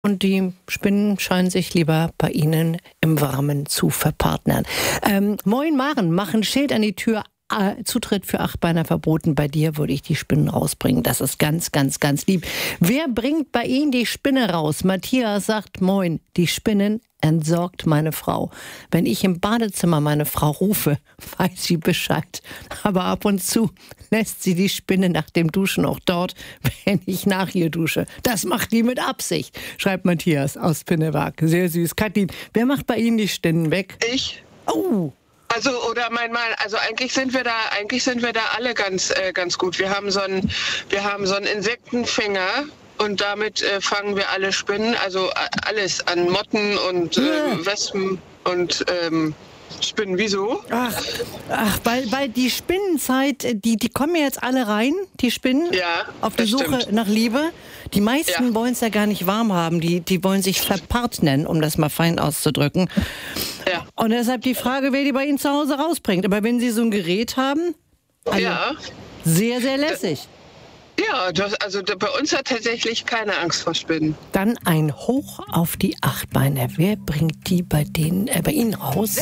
Und die Spinnen scheinen sich lieber bei Ihnen im Warmen zu verpartnern. Moin Maren, mach ein Schild an die Tür. Zutritt für Achtbeiner verboten. Bei dir würde ich die Spinnen rausbringen. Das ist ganz, ganz, ganz lieb. Wer bringt bei Ihnen die Spinne raus? Matthias sagt, moin, die Spinnen entsorgt meine Frau. Wenn ich im Badezimmer meine Frau rufe, weiß sie Bescheid. Aber ab und zu lässt sie die Spinne nach dem Duschen auch dort, wenn ich nach ihr dusche. Das macht die mit Absicht, schreibt Matthias aus Pinneberg. Sehr süß. Kathleen, wer macht bei Ihnen die Spinnen weg? Ich. Oh. Also, oder mein Mann, also eigentlich sind wir da alle ganz gut. Wir haben so einen Insektenfänger und damit fangen wir alle Spinnen, also alles an Motten und Wespen und Spinnen. Wieso? Weil die Spinnenzeit, die kommen ja jetzt alle rein, die Spinnen, auf der Suche nach Liebe. Die meisten wollen es ja gar nicht warm haben, die wollen sich verpartnern, um das mal fein auszudrücken. Ja. Und deshalb die Frage, wer die bei Ihnen zu Hause rausbringt. Aber wenn Sie so ein Gerät haben, sehr, sehr lässig. Ja, bei uns hat tatsächlich keine Angst vor Spinnen. Dann ein Hoch auf die Achtbeiner. Wer bringt die bei Ihnen raus?